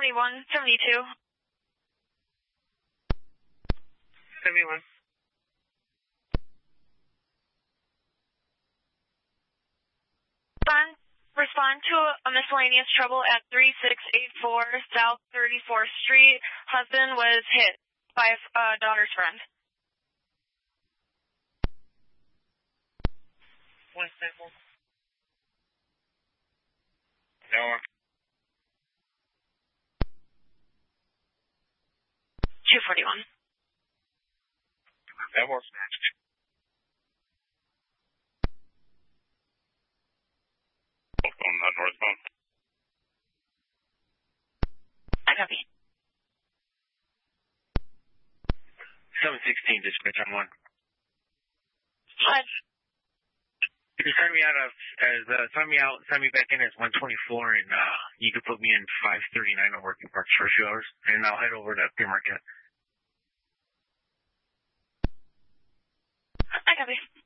71, 72. 71. Respond to a miscellaneous trouble at 3684 South 34th Street. Husband was hit by a daughter's friend. 1 second. No. 241. That was matched. On that northbound. I copy. 716, dispatch on 1. What? You can send me out send me back in as 124, and you can put me in 539 on working parks for a few hours, and I'll head over to Pier Marquette. I copy.